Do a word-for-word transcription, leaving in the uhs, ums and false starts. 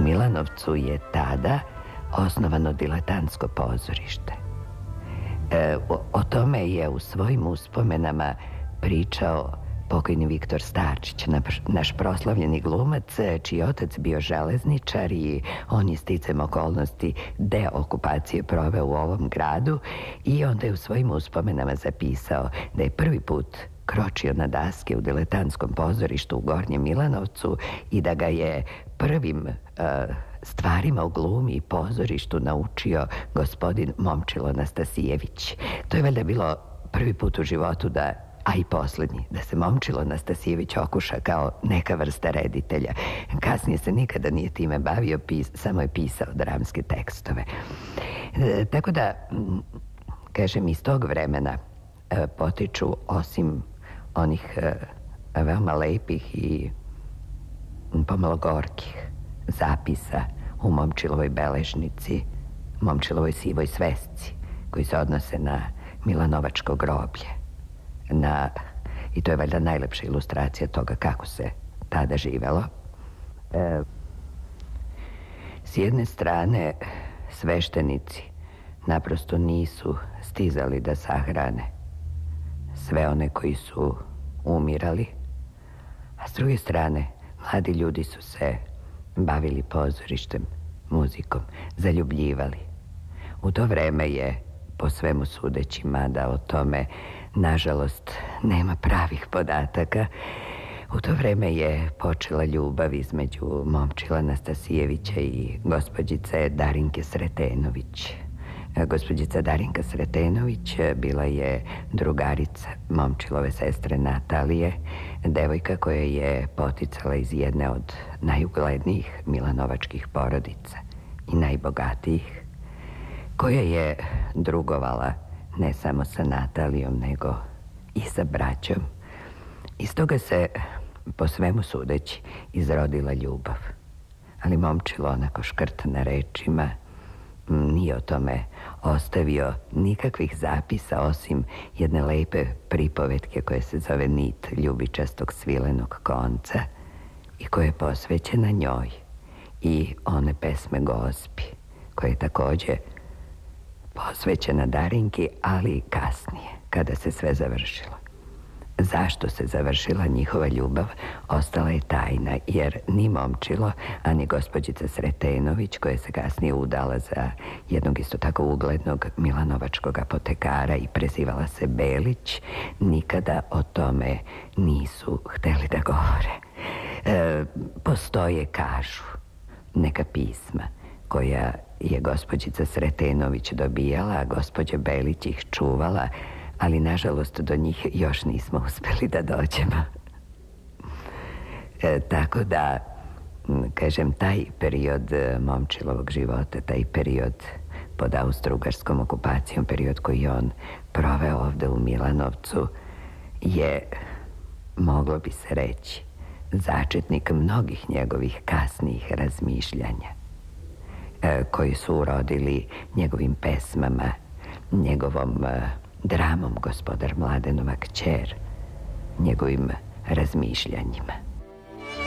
Milanovcu je tada osnovano diletantsko pozorište. E, o, o tome je u svojim uspomenama pričao pokojni Viktor Starčić, naš proslavljeni glumac, čiji je otac bio železničar i on je sticajem okolnosti deo okupacije proveo u ovom gradu i onda je u svojim uspomenama zapisao da je prvi put kročio na daske u diletantskom pozorištu u Gornjem Milanovcu i da ga je prvim uh, stvarima u glumi i pozorištu naučio gospodin Momčilo Nastasijević. To je valjda bilo prvi put u životu da, a i poslednji, da se Momčilo Nastasijević okuša kao neka vrsta reditelja. Kasnije se nikada nije time bavio, pis, samo je pisao dramske tekstove. E, tako da, kažem, iz tog vremena e, potiču, osim onih e, veoma lepih i pomalo gorkih zapisa u Momčilovoj beležnici, Momčilovoj sivoj svesci, koji se odnose na Milanovačko groblje. Na, i to je valjda najlepša ilustracija toga kako se tada živelo. E, s jedne strane, sveštenici naprosto nisu stizali da sahrane sve one koji su umirali, a s druge strane, mladi ljudi su se bavili pozorištem, muzikom, zaljubljivali. U to vreme je, po svemu sudeći, mada o tome nažalost nema pravih podataka, u to vreme je počela ljubav između Momčila Nastasijevića i gospođice Darinke Sretenović. Gospođica Darinka Sretenović bila je drugarica Momčilove sestre Natalije, devojka koja je poticala iz jedne od najuglednijih milanovačkih porodica i najbogatijih, koja je drugovala ne samo sa Natalijom, nego i sa braćom. Iz toga se, po svemu sudeći, izrodila ljubav. Ali Momčilo, onako škrt na rečima, nije o tome ostavio nikakvih zapisa, osim jedne lepe pripovetke koja se zove Nit ljubičastog svilenog konca i koja je posvećena njoj, i one pesme Gospi, koja je takođe posvećena Darinki, ali i kasnije, kada se sve završilo. Zašto se završila njihova ljubav ostala je tajna, jer ni Momčilo, a ni gospođica Sretenović, koja se kasnije udala za jednog isto tako uglednog milanovačkog apotekara i prezivala se Belić, nikada o tome nisu hteli da govore. E, postoje, kažu, neka pisma koja je gospođica Sretenović dobijala, a gospođa Belić ih čuvala, ali nažalost do njih još nismo uspeli da dođemo. E, tako da, kažem, taj period Momčilovog života, taj period pod austro-ugarskom okupacijom, period koji je on proveo ovde u Milanovcu, je, moglo bi se reći, začetnik mnogih njegovih kasnijih razmišljanja, e, koji su urodili njegovim pesmama, njegovom dramom Gospodar Mladenova kćer, njegovim razmišljanjima.